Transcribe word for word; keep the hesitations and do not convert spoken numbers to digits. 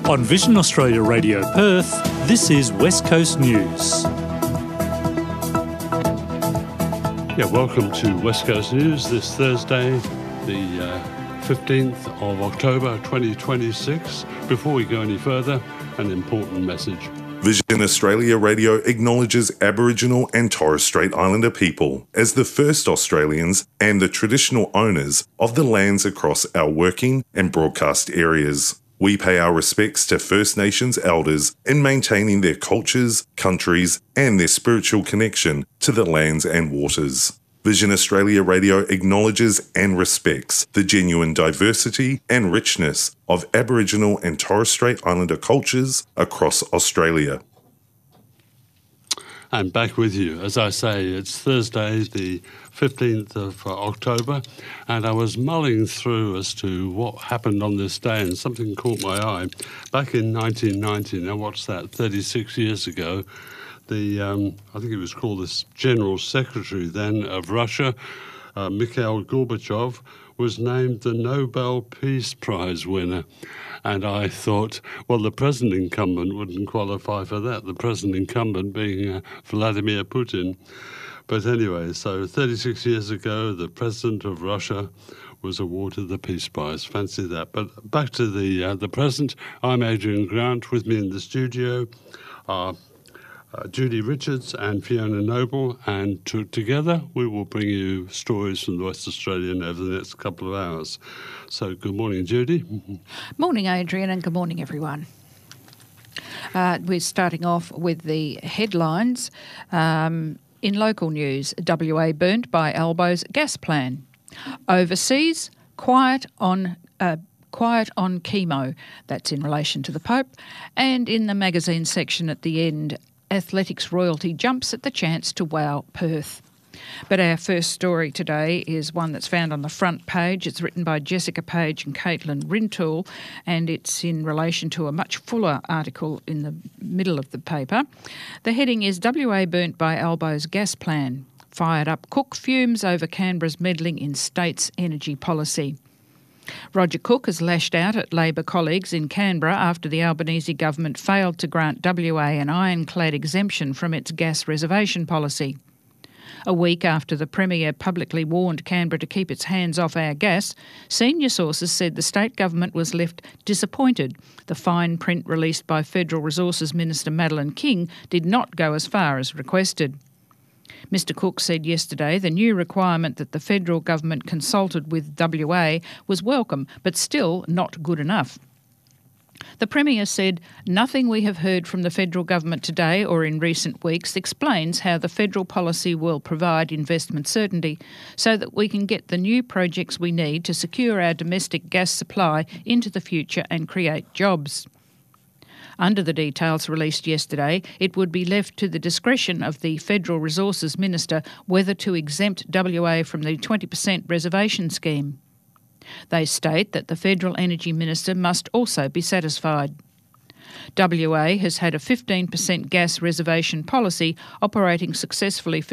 On Vision Australia Radio Perth, this is West Coast News. Yeah, welcome to West Coast News this Thursday, the uh, fifteenth of October twenty twenty-six. Before we go any further, an important message. Vision Australia Radio acknowledges Aboriginal and Torres Strait Islander people as the first Australians and the traditional owners of the lands across our working and broadcast areas. We pay our respects to First Nations elders in maintaining their cultures, countries, and their spiritual connection to the lands and waters. Vision Australia Radio acknowledges and respects the genuine diversity and richness of Aboriginal and Torres Strait Islander cultures across Australia. I'm back with you. As I say, it's Thursday, the fifteenth of October, and I was mulling through as to what happened on this day, and something caught my eye. Back in nineteen ninety, now what's that, thirty-six years ago, the um, I think it was called the General Secretary then of Russia, uh, Mikhail Gorbachev, was named the Nobel Peace Prize winner. And I thought, well, the present incumbent wouldn't qualify for that, the present incumbent being uh, Vladimir Putin. But anyway, so thirty-six years ago, the president of Russia was awarded the Peace Prize. Fancy that. But back to the uh, the present. I'm Adrian Grant. With me in the studio are uh, Judy Richards and Fiona Noble. And to, together, we will bring you stories from the West Australian over the next couple of hours. So good morning, Judy. Morning, Adrian, and good morning, everyone. Uh, we're starting off with the headlines. Um, in local news, W A burnt by Albo's gas plan. Overseas, quiet on uh, quiet on chemo. That's in relation to the Pope. And in the magazine section at the end, athletics royalty jumps at the chance to wow Perth. But our first story today is one that's found on the front page. It's written by Jessica Page and Caitlin Rintoul, and it's in relation to a much fuller article in the middle of the paper. The heading is W A burnt by Albo's gas plan. Fired up Cook fumes over Canberra's meddling in state's energy policy. Roger Cook has lashed out at Labor colleagues in Canberra after the Albanese government failed to grant W A an ironclad exemption from its gas reservation policy. A week after the Premier publicly warned Canberra to keep its hands off our gas, senior sources said the state government was left disappointed. The fine print released by Federal Resources Minister Madeleine King did not go as far as requested. Mister Cook said yesterday the new requirement that the federal government consulted with W A was welcome, but still not good enough. The Premier said, "Nothing we have heard from the federal government today or in recent weeks explains how the federal policy will provide investment certainty so that we can get the new projects we need to secure our domestic gas supply into the future and create jobs." Under the details released yesterday, it would be left to the discretion of the Federal Resources Minister whether to exempt W A from the twenty percent reservation scheme. They state that the Federal Energy Minister must also be satisfied. W A has had a fifteen percent gas reservation policy operating successfully for